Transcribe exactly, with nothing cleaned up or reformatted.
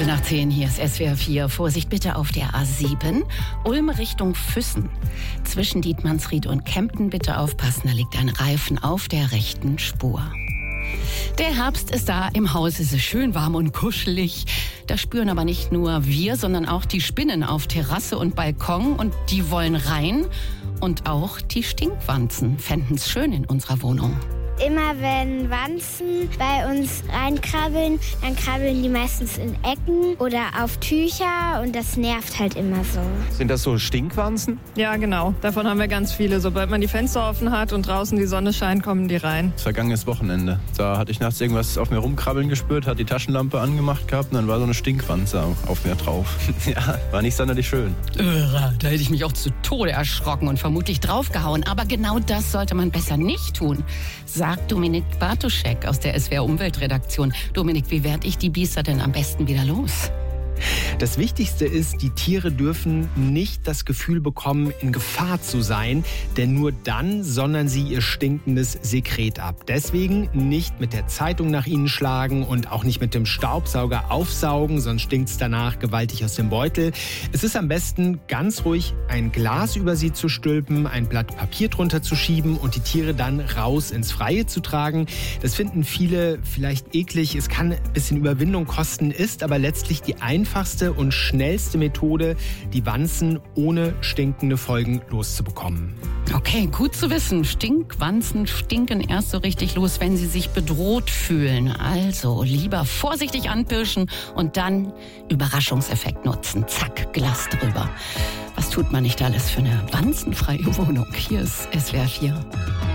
Viertel nach zehn, hier ist S W R vier. Vorsicht bitte auf der A sieben, Ulm Richtung Füssen. Zwischen Dietmannsried und Kempten bitte aufpassen, da liegt ein Reifen auf der rechten Spur. Der Herbst ist da, im Haus ist es schön warm und kuschelig. Das spüren aber nicht nur wir, sondern auch die Spinnen auf Terrasse und Balkon. Und die wollen rein. Und auch die Stinkwanzen fänden es schön in unserer Wohnung. Immer wenn Wanzen bei uns reinkrabbeln, dann krabbeln die meistens in Ecken oder auf Tücher und das nervt halt immer so. Sind das so Stinkwanzen? Ja, genau. Davon haben wir ganz viele. Sobald man die Fenster offen hat und draußen die Sonne scheint, kommen die rein. Vergangenes Wochenende. Da hatte ich nachts irgendwas auf mir rumkrabbeln gespürt, hat die Taschenlampe angemacht gehabt und dann war so eine Stinkwanze auf mir drauf. Ja, war nicht sonderlich schön. Irre, da hätte ich mich auch zu Tode erschrocken und vermutlich draufgehauen. Aber genau das sollte man besser nicht tun, sagt Dominik Bartoschek aus der S W R Umweltredaktion. Dominik, wie werde ich die Biester denn am besten wieder los? Das Wichtigste ist, die Tiere dürfen nicht das Gefühl bekommen, in Gefahr zu sein, denn nur dann sondern sie ihr stinkendes Sekret ab. Deswegen nicht mit der Zeitung nach ihnen schlagen und auch nicht mit dem Staubsauger aufsaugen, sonst stinkt es danach gewaltig aus dem Beutel. Es ist am besten, ganz ruhig ein Glas über sie zu stülpen, ein Blatt Papier drunter zu schieben und die Tiere dann raus ins Freie zu tragen. Das finden viele vielleicht eklig, es kann ein bisschen Überwindung kosten, ist aber letztlich die einfachste und schnellste Methode, die Wanzen ohne stinkende Folgen loszubekommen. Okay, gut zu wissen. Stinkwanzen stinken erst so richtig los, wenn sie sich bedroht fühlen. Also lieber vorsichtig anpirschen und dann Überraschungseffekt nutzen. Zack, Glas drüber. Was tut man nicht alles für eine wanzenfreie Wohnung? Hier ist S W R vier.